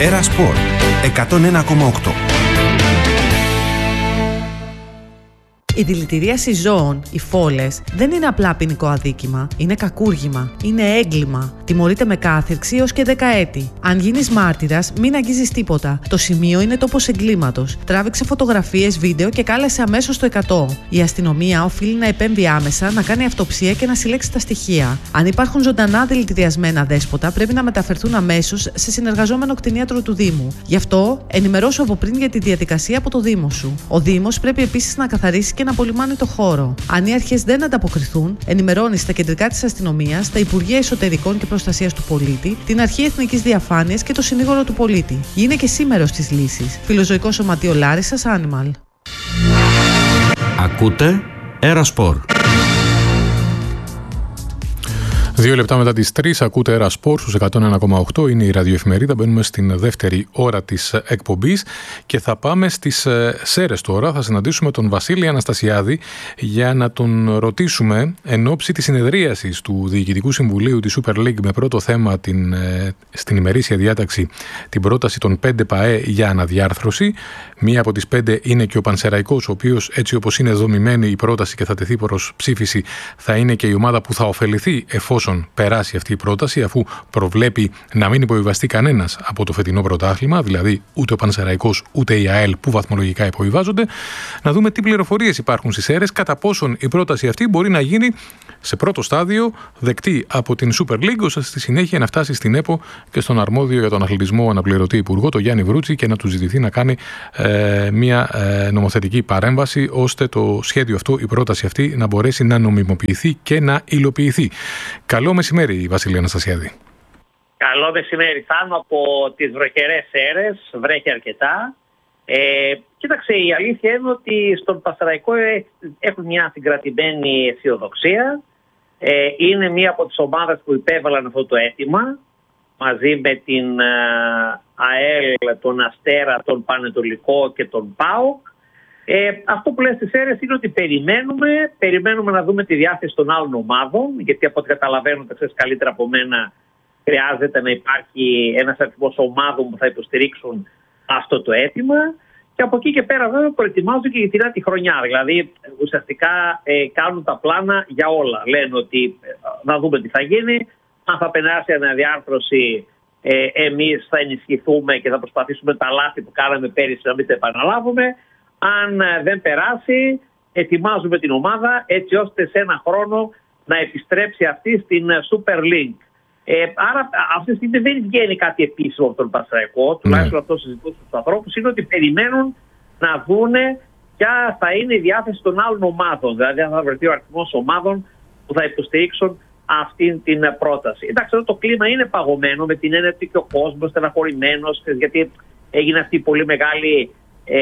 Έρα Σπορ 101,8. Η δηλητηρίαση ζώων, οι φόλες, δεν είναι απλά ποινικό αδίκημα. Είναι κακούργημα. Είναι έγκλημα. Τιμωρείται με κάθυρξη έως και 10 έτη. Αν γίνεις μάρτυρας, μην αγγίζεις τίποτα. Το σημείο είναι τόπος εγκλήματος. Τράβηξε φωτογραφίες, βίντεο και κάλεσε αμέσως το 100. Η αστυνομία οφείλει να επέμβει άμεσα, να κάνει αυτοψία και να συλλέξει τα στοιχεία. Αν υπάρχουν ζωντανά δηλητηριασμένα δέσποτα, πρέπει να μεταφερθούν αμέσως σε συνεργαζόμενο κτηνίατρο του Δήμου. Γι' αυτό, ενημερώσου από πριν για τη διαδικασία από το Δήμο σου. Ο Δήμος πρέπει επίσης να καθαρίσει και να απολυμάνει το χώρο. Αν οι αρχές δεν ανταποκριθούν, ενημερώνει στα κεντρικά της αστυνομίας, τα Υπουργεία Εσωτερικών και Προστασίας του Πολίτη, την Αρχή Εθνικής Διαφάνειας και το Συνήγορο του Πολίτη. Γίνε και σήμερος της λύσης. Φιλοζωικό Σωματείο Λάρισσας, Animal. Ακούτε Έρα Σπορ. 2 λεπτά μετά τις 3 ακούτε Έρα Σπορ στους 101,8. Είναι η ραδιοεφημερίδα. Μπαίνουμε στην δεύτερη ώρα της εκπομπής και θα πάμε στις Σέρρες τώρα. Θα συναντήσουμε τον Βασίλη Αναστασιάδη για να τον ρωτήσουμε εν ώψη της συνεδρίασης του Διοικητικού Συμβουλίου της Super League με πρώτο θέμα στην ημερήσια διάταξη την πρόταση των 5 ΠΑΕ για αναδιάρθρωση. Μία από τις 5 είναι και ο Πανσεραϊκός, ο οποίος έτσι όπως είναι δομημένη η πρόταση και θα τεθεί προς ψήφιση θα είναι και η ομάδα που θα ωφεληθεί εφόσον περάσει αυτή η πρόταση, αφού προβλέπει να μην υποβιβαστεί κανένας από το φετινό πρωτάθλημα, δηλαδή ούτε ο Πανσεραϊκός ούτε η ΑΕΛ που βαθμολογικά υποβιβάζονται. Να δούμε τι πληροφορίες υπάρχουν στις αίρες, κατά πόσον η πρόταση αυτή μπορεί να γίνει σε πρώτο στάδιο δεκτή από την Super League, ώστε στη συνέχεια να φτάσει στην ΕΠΟ και στον αρμόδιο για τον αθλητισμό αναπληρωτή υπουργό, τον Γιάννη Βρούτση, και να του ζητηθεί να κάνει μια νομοθετική παρέμβαση, ώστε το σχέδιο αυτό, η πρόταση αυτή, να μπορέσει να νομιμοποιηθεί και να υλοποιηθεί. Καλό μεσημέρι, Βασίλη Αναστασιάδη. Καλό μεσημέρι. Πάνω από τις βροχερές αίρες, βρέχει αρκετά. Κοίταξε, η αλήθεια είναι ότι στον Πανσεραϊκό έχουν μια συγκρατημένη αισιοδοξία. Είναι μία από τις ομάδες που υπέβαλαν αυτό το αίτημα, μαζί με την ΑΕΛ, τον Αστέρα, τον Πανετολικό και τον ΠΑΟΚ. Αυτό που λέει στις αίρες είναι ότι περιμένουμε να δούμε τη διάθεση των άλλων ομάδων, γιατί από ό,τι καταλαβαίνω, τα ξέρεις καλύτερα από μένα, χρειάζεται να υπάρχει ένας αριθμός ομάδων που θα υποστηρίξουν αυτό το αίτημα. Και από εκεί και πέρα βέβαια προετοιμάζονται και για την άλλη χρονιά. Δηλαδή ουσιαστικά κάνουν τα πλάνα για όλα. Λένε ότι να δούμε τι θα γίνει, αν θα περάσει αναδιάρθρωση, εμείς θα ενισχυθούμε και θα προσπαθήσουμε τα λάθη που κάναμε πέρυσι να μην τα επαναλάβουμε. Αν δεν περάσει, ετοιμάζουμε την ομάδα έτσι ώστε σε ένα χρόνο να επιστρέψει αυτή στην Super League. Άρα αυτή τη στιγμή δεν βγαίνει κάτι επίσημο από τον Πανσεραϊκό, τουλάχιστον αυτό συζητούν στους ανθρώπους, είναι ότι περιμένουν να δούνε ποια θα είναι η διάθεση των άλλων ομάδων. Δηλαδή αν θα βρεθεί ο αριθμός ομάδων που θα υποστηρίξουν αυτή την πρόταση. Εντάξει, εδώ το κλίμα είναι παγωμένο με την έννοια ότι και ο κόσμος στεναχωρημένος, γιατί έγινε αυτή η πολύ μεγάλη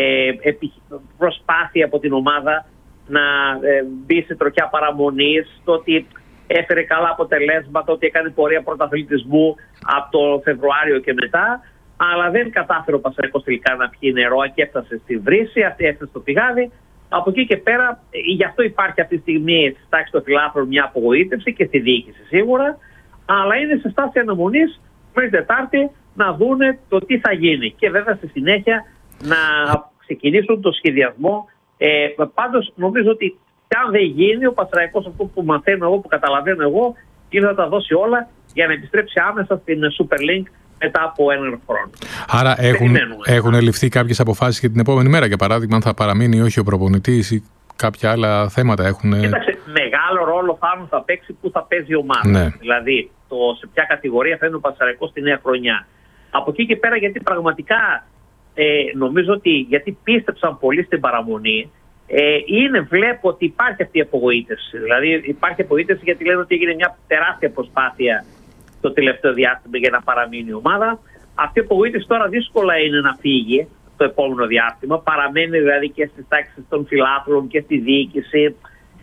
προσπάθεια από την ομάδα να μπει σε τροχιά παραμονής, το ότι έφερε καλά αποτελέσματα, ότι έκανε πορεία πρωταθλητισμού από το Φεβρουάριο και μετά, αλλά δεν κατάφερε ο Πανσεραϊκός τελικά να πιει νερό και έφτασε στη βρύση, αυτή έφτασε στο πηγάδι. Από εκεί και πέρα, γι' αυτό υπάρχει αυτή τη στιγμή στη τάξη των φιλάθλων μια απογοήτευση και στη διοίκηση σίγουρα, αλλά είναι σε στάση αναμονής μέχρι Τετάρτη να δούνε το τι θα γίνει και βέβαια στη συνέχεια να ξεκινήσουν το σχεδιασμό. Πάντως νομίζω ότι αν δεν γίνει, ο Πανσεραϊκός, αυτό που μαθαίνω εγώ, που καταλαβαίνω εγώ, είναι να τα δώσει όλα για να επιστρέψει άμεσα στην Super League μετά από έναν χρόνο. Άρα έχουν ληφθεί κάποιες αποφάσεις για την επόμενη μέρα, για παράδειγμα, αν θα παραμείνει ή όχι ο προπονητής ή κάποια άλλα θέματα έχουν. Κοίταξε, μεγάλο ρόλο θα παίξει που θα παίζει η ομάδα. Ναι. Δηλαδή, σε ποια κατηγορία θα είναι ο Πανσεραϊκός στη νέα χρονιά. Από εκεί και πέρα, γιατί πραγματικά νομίζω ότι γιατί πίστεψαν πολύ στην παραμονή. Βλέπω ότι υπάρχει αυτή η απογοήτευση. Δηλαδή υπάρχει απογοήτευση γιατί λένε ότι έγινε μια τεράστια προσπάθεια το τελευταίο διάστημα για να παραμείνει η ομάδα. Αυτή η απογοήτευση τώρα δύσκολα είναι να φύγει το επόμενο διάστημα. Παραμένει δηλαδή και στις τάξεις των φιλάθλων και στη διοίκηση.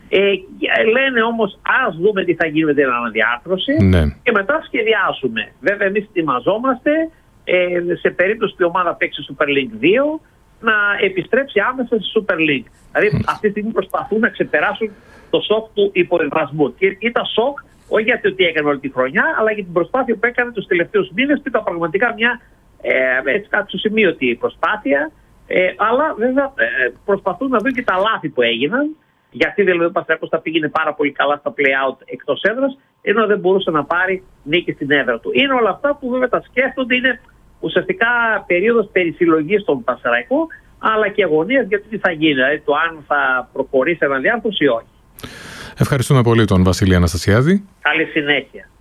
Λένε όμως ας δούμε τι θα γίνει με την αναδιάρθρωση και μετά σχεδιάσουμε. Βέβαια εμείς ετοιμαζόμαστε σε περίπτωση που η ομάδα παίξει Super League 2 να επιστρέψει άμεσα στη Super League. Δηλαδή αυτή τη στιγμή προσπαθούν να ξεπεράσουν το σοκ του υποβιβασμού. Και ήταν σοκ όχι γιατί ότι έκανε όλη τη χρονιά, αλλά για την προσπάθεια που έκανε τους τελευταίους μήνες, που ήταν πραγματικά μια Έτσι κάτι στο σημείο η προσπάθεια, αλλά βέβαια προσπαθούν να δουν και τα λάθη που έγιναν, γιατί δηλαδή ο Πανσεραϊκός θα πήγαινε πάρα πολύ καλά στα play-out εκτός έδρας, ενώ δεν μπορούσε να πάρει νίκη στην έδρα του. Είναι όλα αυτά που βέβαια τα σκέφτονται, είναι ουσιαστικά περίοδος περισυλλογής στον Πανσεραϊκό, αλλά και αγωνίας γιατί τι θα γίνει, δηλαδή το αν θα προχωρήσει αναδιάρθρωση ή όχι. Ευχαριστούμε πολύ τον Βασίλη Αναστασιάδη. Καλή συνέχεια.